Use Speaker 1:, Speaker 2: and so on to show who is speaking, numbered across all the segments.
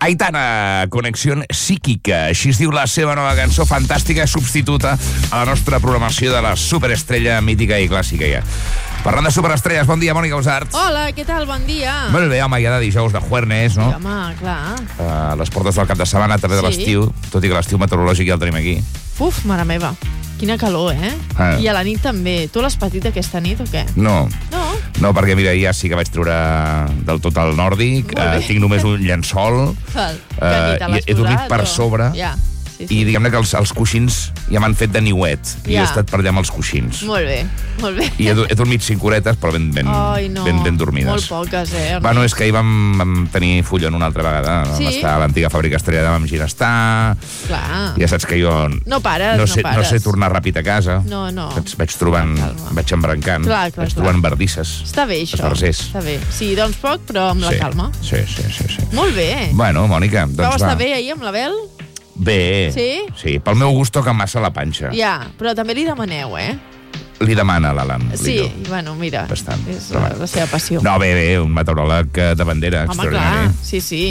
Speaker 1: Aitana, Conexión Psíquica, així es diu la seva nova cançó fantàstica, substituta a la nostra programació de la superestrella mítica i clàssica ja. Parlant de superestrelles, bon dia, Mònica Usart.
Speaker 2: Hola, què tal? Bon dia.
Speaker 1: Molt bé, home, ja de dijous de Juernes, no?
Speaker 2: Sí, home, clar.
Speaker 1: Les portes del cap de setmana, també de l'estiu, tot i que l'estiu meteorològic ja el tenim aquí.
Speaker 2: Uf, mare meva. Quina calor, eh? I a la nit també. Tu l'has patit aquesta nit o què?
Speaker 1: No.
Speaker 2: No?
Speaker 1: No, perquè mira, ja sí que vaig treure del tot el nòrdic, tinc només un llençol, he dormit per sobre, i diguem-ne que els coixins ja m'han fet de niuet, i he estat per allà amb els coixins.
Speaker 2: Molt bé, molt bé.
Speaker 1: I he dormit 5 horetes, però ben dormides.
Speaker 2: Molt poques,
Speaker 1: Bueno, és que ahir vam tenir fullon una altra vegada, vam estar a l'antiga fàbrica estrellada, vam ginestar, ja saps que jo
Speaker 2: no sé
Speaker 1: tornar ràpid a casa, vaig embrancant, vaig trobant bardisses.
Speaker 2: Està bé, això. Està bé. Sí, doncs poc, però amb la calma.
Speaker 1: Sí.
Speaker 2: Molt bé.
Speaker 1: Bueno, Mònica, doncs va.
Speaker 2: Vau estar bé ahir amb l'Abel?
Speaker 1: Bé. Sí, pel meu gust toca massa la panxa.
Speaker 2: Ja, però també li demaneu,
Speaker 1: Li demana l'Alan.
Speaker 2: Sí, bueno, mira,
Speaker 1: bastant.
Speaker 2: És la seva passió.
Speaker 1: No, bé, un meteoròleg de bandera extraordinari.
Speaker 2: Home, clar, sí.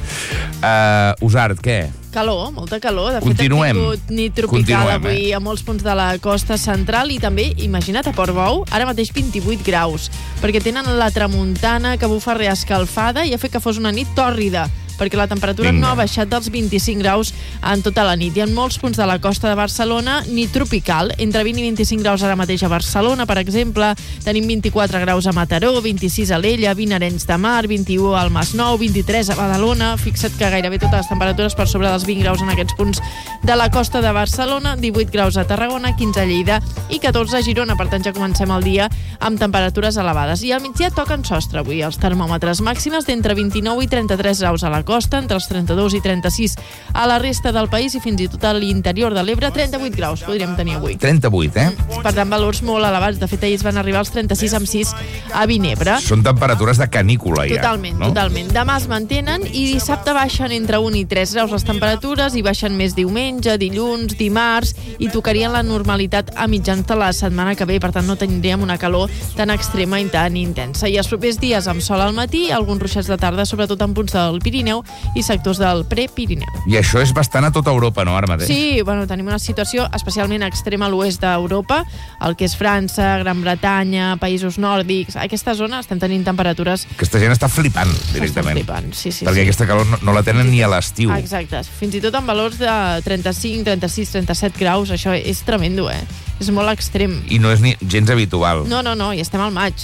Speaker 1: Usart, què?
Speaker 2: Calor, molta calor. De
Speaker 1: fet,
Speaker 2: hem tingut nit tropical avui a molts punts de la costa central i també, imagina't, a Portbou, ara mateix 28 graus, perquè tenen la tramuntana que bufa reescalfada i ha fet que fos una nit tòrrida, perquè la temperatura no ha baixat dels 25 graus en tota la nit. I en molts punts de la costa de Barcelona, nit tropical, entre 20 i 25 graus ara mateix a Barcelona, per exemple, tenim 24 graus a Mataró, 26 a l'Ella, 20 a Arenys de Mar, 21 al Masnou, 23 a Badalona, fixa't que gairebé totes les temperatures per sobre dels 20 graus en aquests punts de la costa de Barcelona, 18 graus a Tarragona, 15 a Lleida i 14 a Girona, per tant ja comencem el dia amb temperatures elevades. I al migdia toquen sostre avui, els termòmetres màximes d'entre 29 i 33 graus a la costa, entre els 32 i 36 a la resta del país i fins i tot a l'interior de l'Ebre, 38 graus podríem tenir avui.
Speaker 1: 38,
Speaker 2: Per tant, valors molt elevats. De fet, ahir es van arribar als 36,6 a Vinebre.
Speaker 1: Són temperatures de canícula, ja.
Speaker 2: Totalment. Demà es mantenen i dissabte baixen entre 1 i 3 graus les temperatures i baixen més diumenge, dilluns, dimarts i tocarien la normalitat a mitjans de la setmana que ve. Per tant, no tindríem una calor tan extrema i tan intensa. I els propers dies amb sol al matí, alguns ruixats de tarda, sobretot en punts del Pirineu i sectors del Prepirineu.
Speaker 1: I això és bastant a tota Europa, no, ara mateix?
Speaker 2: Sí, bueno, tenim una situació especialment extrema a l'oest d'Europa, el que és França, Gran Bretanya, països nòrdics. A aquesta zona estem tenint temperatures...
Speaker 1: Aquesta gent està flipant, directament.
Speaker 2: Està flipant, sí.
Speaker 1: Perquè aquesta calor no la tenen ni a l'estiu.
Speaker 2: Exacte. Fins i tot amb valors de 35, 36, 37 graus, això és tremendo, És molt extrem.
Speaker 1: I no és ni gens habitual.
Speaker 2: No, i estem al maig.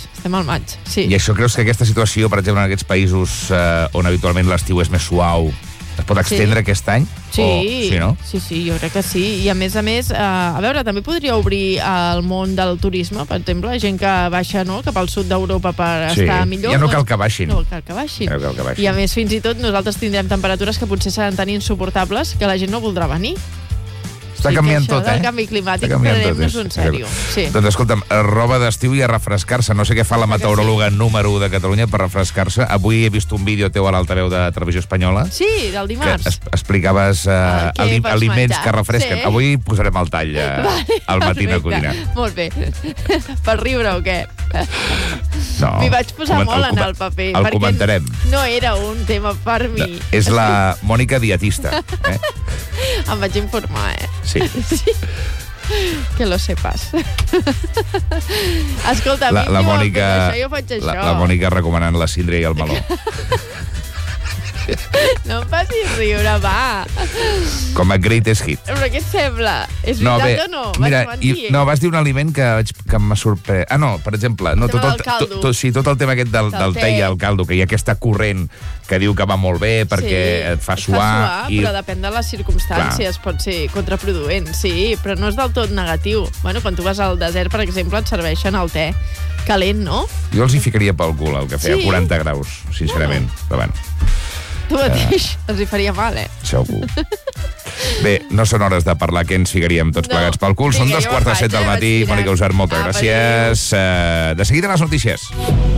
Speaker 2: Sí.
Speaker 1: I això creus que aquesta situació, per exemple, en aquests països on habitualment l'estiu és més suau, es pot extendre aquest any?
Speaker 2: Sí,
Speaker 1: no?
Speaker 2: Sí, jo crec que sí. I a més, a veure, també podria obrir el món del turisme, per exemple, gent que baixa cap al sud d'Europa per estar millor.
Speaker 1: Ja no cal que baixin.
Speaker 2: No cal que baixin. I a més, fins i tot, nosaltres tindrem temperatures que potser seran tan insuportables que la gent no voldrà venir.
Speaker 1: Està canviant tot,
Speaker 2: El canvi climàtic, prenem-nos un sèrio.
Speaker 1: Doncs escolta'm, roba d'estiu i a refrescar-se. No sé què fa la meteoròloga número 1 de Catalunya per refrescar-se. Avui he vist un vídeo teu a l'altaveu de Televisió Espanyola.
Speaker 2: Sí, del dimarts.
Speaker 1: Que explicaves aliments que refresquen. Avui posarem el tall al Matina Codina.
Speaker 2: Molt bé. Per riure o què?
Speaker 1: No.
Speaker 2: M'hi vaig posar molt en el paper.
Speaker 1: El comentarem.
Speaker 2: No era un tema per mi.
Speaker 1: És la Mònica dietista.
Speaker 2: Em vaig informar,
Speaker 1: Sí.
Speaker 2: Que lo sepas. Escolta,
Speaker 1: la Mònica,
Speaker 2: jo faig això.
Speaker 1: La Mònica recomanant la síndria i el meló.
Speaker 2: No em facis riure, va.
Speaker 1: Com a greatest hit.
Speaker 2: Però què et sembla? És veritat o no?
Speaker 1: Mira, vas dir un aliment que m'ha sorprès. Per exemple, tot el tema aquest del te i el caldo, que hi ha aquesta corrent que diu que va molt bé perquè et fa suar.
Speaker 2: Però depèn de les circumstàncies, pot ser contraproduent, sí, però no és del tot negatiu. Bueno, quan tu vas al desert, per exemple, et serveixen el te calent, no?
Speaker 1: Jo els hi ficaria pel cul el cafè a 40 graus, sincerament. Però bueno.
Speaker 2: Tu mateix els hi faria mal,
Speaker 1: Segur. Bé, no són hores de parlar què ens ficaríem tots plegats pel cul. Són 2:45 del matí. Mònica Usart, moltes gràcies. De seguida les notícies.